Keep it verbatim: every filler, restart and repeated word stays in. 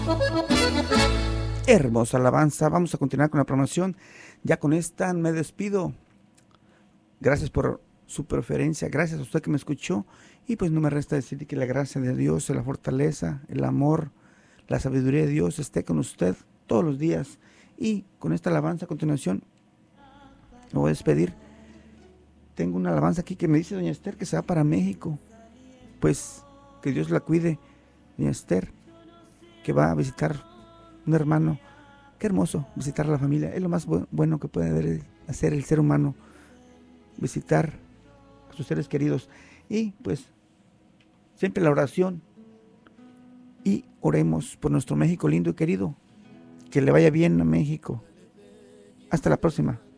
Hermosa alabanza. Vamos a continuar con la programación. Ya con esta me despido. Gracias por su preferencia. Gracias a usted que me escuchó. Y pues no me resta decir que la gracia de Dios, la fortaleza, el amor, la sabiduría de Dios esté con usted todos los días. Y con esta alabanza a continuación me voy a despedir. Tengo una alabanza aquí que me dice doña Esther que se va para México. Pues que Dios la cuide, doña Esther, que va a visitar un hermano. Qué hermoso visitar a la familia. Es lo más bu- bueno que puede hacer el ser humano, visitar a sus seres queridos. Y pues siempre la oración. Y oremos por nuestro México lindo y querido. Que le vaya bien a México. Hasta la próxima.